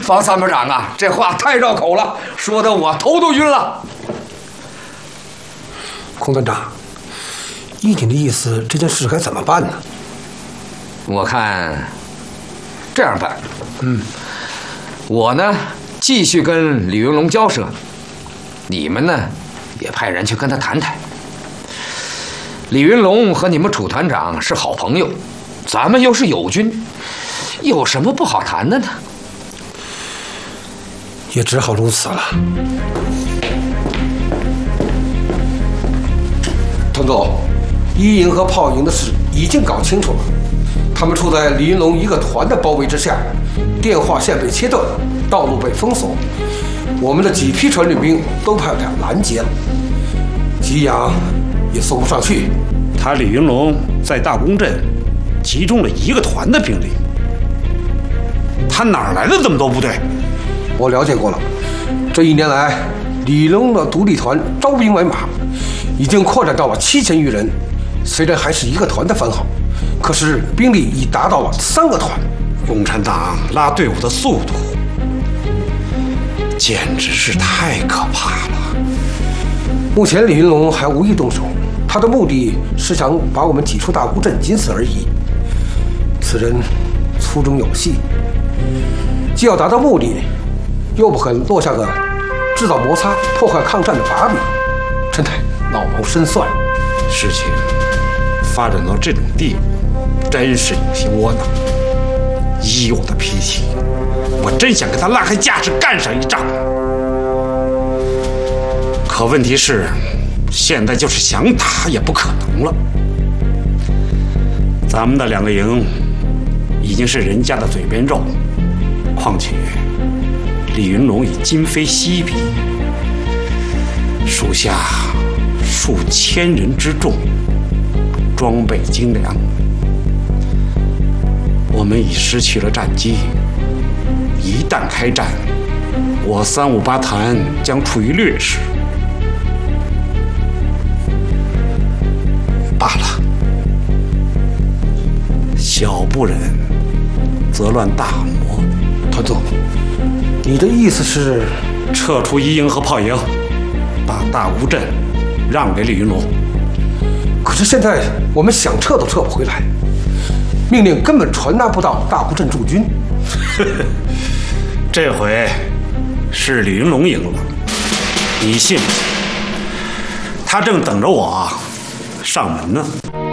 方参谋长啊，这话太绕口了，说得我头都晕了。 孔团长，依你的意思，这件事该怎么办呢？ 我看这样办，我呢继续跟李云龙交涉，你们呢也派人去跟他谈谈。李云龙和你们楚团长是好朋友，咱们又是友军，有什么不好谈的呢？ 也只好如此了。团总，一营和炮营的事已经搞清楚了，他们处在李云龙一个团的包围之下，电话线被切断，道路被封锁，我们的几批传令兵都派他拦截了，吉阳也送不上去。 他李云龙在大公镇集中了一个团的兵力，他哪儿来的这么多部队？ 我了解过了，这一年来，李云龙的独立团招兵买马，已经扩展到了7000余人。虽然还是一个团的番号，可是兵力已达到了3个团。 共产党拉队伍的速度简直是太可怕了。 目前李云龙还无意动手，他的目的是想把我们挤出大沽镇，仅此而已。此人粗中有细，既要达到目的，又不肯落下个制造摩擦、破坏抗战的把柄，真乃老谋深算。 事情发展到这种地步，真是有些窝囊。依我的脾气，我真想跟他拉开架势干上一仗。可问题是，现在就是想打也不可能了。咱们的2个营已经是人家的嘴边肉，况且李云龙已今非昔比，属下数千人之众，装备精良，我们已失去了战机。一旦开战，我358团将处于劣势。罢了，小不忍则乱大谋。 团总，你的意思是撤出一营和炮营，把大沽镇让给李云龙？ 可是现在我们想撤都撤不回来，命令根本传达不到大沽镇驻军。 这回是李云龙赢了，你信不信？他正等着我上门呢。